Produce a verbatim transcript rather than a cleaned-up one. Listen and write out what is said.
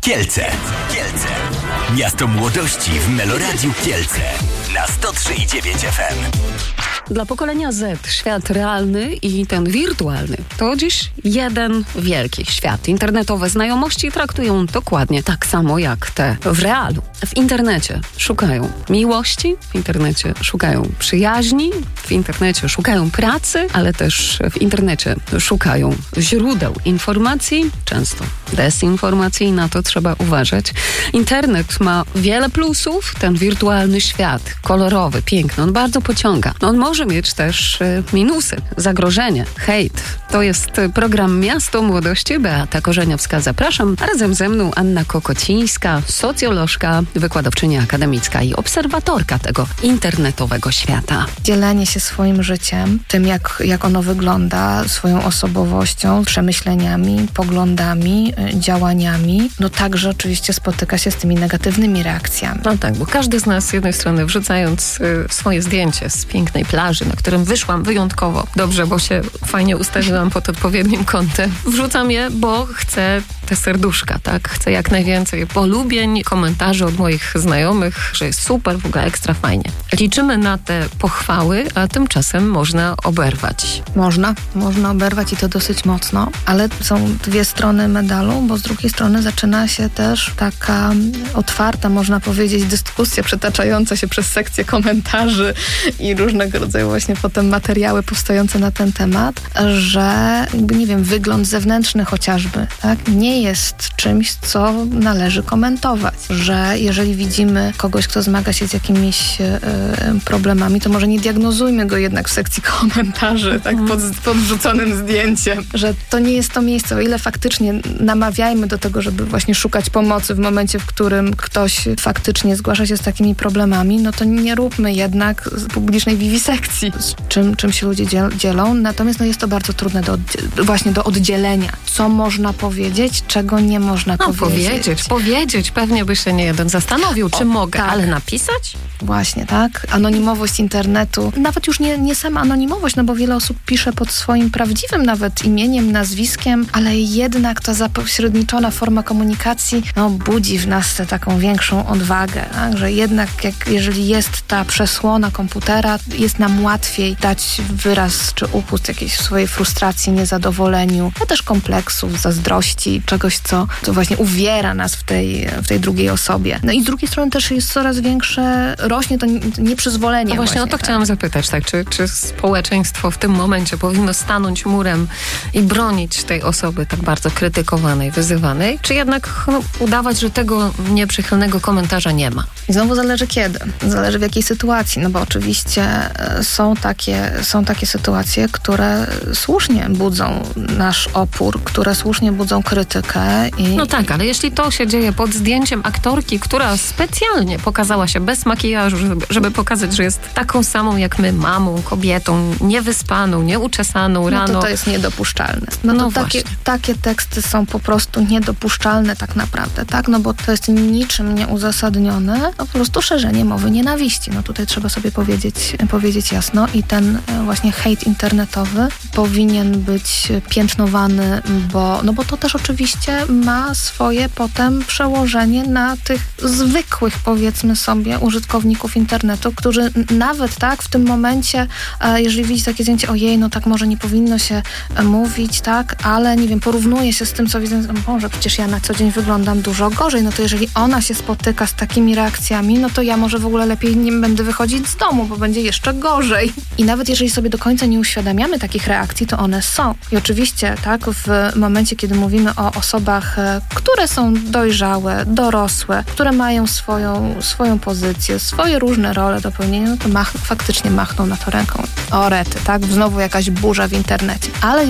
Kielce. Kielce. Miasto młodości w Meloradiu Kielce. Na sto trzy i dziewięć F M. Dla pokolenia Z świat realny i ten wirtualny to dziś jeden wielki świat. Internetowe znajomości traktują dokładnie tak samo jak te w realu. W internecie szukają miłości, w internecie szukają przyjaźni, w internecie szukają pracy, ale też w internecie szukają źródeł informacji, często dezinformacji, na to trzeba uważać. Internet ma wiele plusów, ten wirtualny świat, kolorowy, piękny, on bardzo pociąga. On może mieć też minusy, zagrożenie, hejt. To jest program Miasto Młodości. Beata Korzeniowska, zapraszam. Razem ze mną Anna Kokocińska, socjolożka, wykładowczyni akademicka i obserwatorka tego internetowego świata. Dzielenie się swoim życiem, tym jak, jak ono wygląda, swoją osobowością, przemyśleniami, poglądami, działaniami, no także oczywiście spotyka się z tymi negatywnymi reakcjami. No tak, bo każdy z nas z jednej strony wrzucając y, swoje zdjęcie z pięknej plaży, na którym wyszłam wyjątkowo dobrze, bo się fajnie ustawiłam pod odpowiednim kątem. Wrzucam je, bo chcę te serduszka, tak? Chcę jak najwięcej polubień, komentarzy od moich znajomych, że jest super, w ogóle ekstra fajnie. Liczymy na te pochwały, a tymczasem można oberwać. Można, można oberwać i to dosyć mocno, ale są dwie strony medalu, bo z drugiej strony zaczyna się też taka otwarta, można powiedzieć, dyskusja przetaczająca się przez sekcję komentarzy i różnego rodzaju właśnie potem materiały powstające na ten temat, że jakby, nie wiem, wygląd zewnętrzny chociażby, tak, nie jest czymś, co należy komentować, że jeżeli widzimy kogoś, kto zmaga się z jakimiś e, problemami, to może nie diagnozujmy go jednak w sekcji komentarzy, tak, pod, pod wrzuconym zdjęciem, że to nie jest to miejsce, o ile faktycznie namawiajmy do tego, żeby właśnie szukać pomocy w momencie, w którym ktoś faktycznie zgłasza się z takimi problemami, no to nie róbmy jednak publicznej wiwisekcji, z czym, czym się ludzie dzielą. Natomiast no jest to bardzo trudne do, właśnie do oddzielenia. Co można powiedzieć, czego nie można no, powiedzieć. powiedzieć. Powiedzieć. Pewnie by się nie jeden zastanowił, czy o, mogę, tak. Ale napisać? Właśnie, tak. Anonimowość internetu. Nawet już nie, nie sama anonimowość, no bo wiele osób pisze pod swoim prawdziwym nawet imieniem, nazwiskiem, ale jednak ta zapośredniczona forma komunikacji no, budzi w nas tę taką większą odwagę, tak? Że jednak jak, jeżeli jest ta przesłona komputera, jest nam łatwiej dać wyraz czy upust jakiejś swojej frustracji, niezadowoleniu, a też kompleksów, zazdrości, czegoś, co, co właśnie uwiera nas w tej, w tej drugiej osobie. No i z drugiej strony też jest coraz większe, rośnie to nieprzyzwolenie. No właśnie, właśnie o to tak. chciałam zapytać, tak, czy, czy społeczeństwo w tym momencie powinno stanąć murem i bronić tej osoby tak bardzo krytykowanej, wyzywanej, czy jednak no, udawać, że tego nieprzychylnego komentarza nie ma? I znowu zależy kiedy, zależy w jakiej sytuacji, no bo oczywiście są takie, są takie sytuacje, które słusznie budzą nasz opór, które słusznie budzą krytykę. I... No tak, ale jeśli to się dzieje pod zdjęciem aktorki, która specjalnie pokazała się bez makijażu, żeby, żeby pokazać, że jest taką samą jak my, mamą, kobietą, niewyspaną, nieuczesaną rano. No to to jest niedopuszczalne. No, no to takie, takie teksty są po prostu niedopuszczalne tak naprawdę, tak? No bo to jest niczym nieuzasadnione, no po prostu szerzenie mowy nienawiści. No tutaj trzeba sobie powiedzieć, powiedzieć jasno i ten właśnie hejt internetowy powinien być piętnowany, bo, no bo to też oczywiście ma swoje potem przełożenie na tych zwykłych, powiedzmy sobie, użytkowników internetu, którzy nawet tak w tym momencie, jeżeli widzi takie zdjęcie, ojej, no tak może nie powinno się mówić, tak, ale nie wiem, porównuje się z tym, co widzę, może przecież ja na co dzień wyglądam dużo gorzej, no to jeżeli ona się spotyka z takimi reakcjami, no to ja może w ogóle lepiej nie będę wychodzić z domu, bo będzie jeszcze gorzej. I nawet jeżeli sobie do końca nie uświadamiamy takich reakcji, to one są. I oczywiście, tak, w momencie, kiedy mówimy o osobach, które są dojrzałe, dorosłe, które mają swoją, swoją pozycję, swoje różne role do pełnienia, no to mach, faktycznie machną na to ręką. O rety, tak? Znowu jakaś burza w internecie. Ale